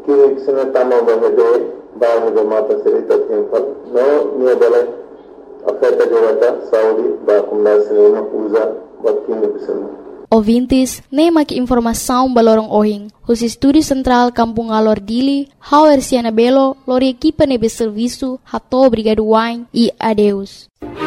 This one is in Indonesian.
Kini senetama bahede bahwa mata cerita tempat no nia boleh afeta jawata Saudi bakumda sinema usa bakini bisana. Ouvintes, nem aqui informação balorong ohing. Os estúdios central Kampung Alor Dili, Hauer Siana Belo, lori equipa nebe serviço, hato obrigado wine e adeus.